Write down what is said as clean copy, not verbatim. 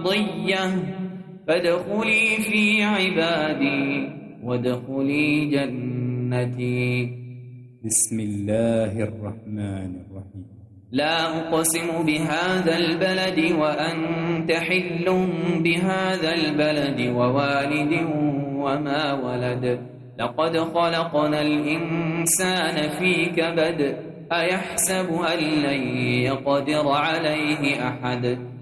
مرضية فادخلي في عبادي وادخلي جنتي. بسم الله الرحمن الرحيم. لا أقسم بهذا البلد وأنت حل بهذا البلد ووالد وما ولد. لقد خلقنا الإنسان في كبد. أيحسب أن لن يقدر عليه أحد